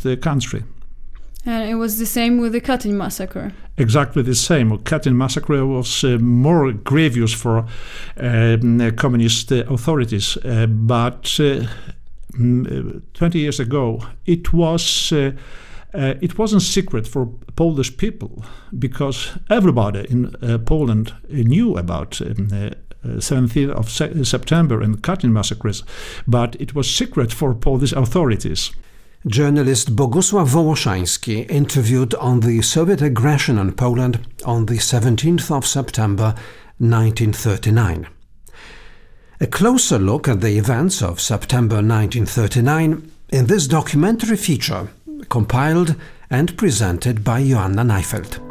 communist country. And it was the same with the Katyn massacre. Exactly the same. Katyn massacre was more grievous for communist authorities, but 20 years ago it wasn't secret for Polish people, because everybody in Poland knew about 17th of September and Katyn massacres, but it was secret for Polish authorities. Journalist Bogusław Wołoszański interviewed on the Soviet aggression on Poland on the 17th of September 1939. A closer look at the events of September 1939 in this documentary feature, compiled and presented by Joanna Neifeld.